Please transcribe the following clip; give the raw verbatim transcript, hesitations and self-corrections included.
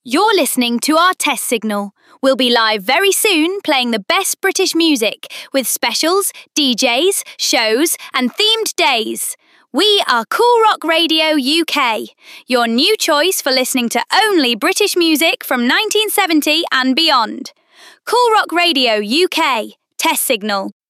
You're listening to our test signal. We'll be live very soon playing the best British music with specials, D Js, shows and themed days. We are Cool Rock Radio U K, your new choice for listening to only British music from nineteen seventy and beyond. Cool Rock Radio U K, test signal.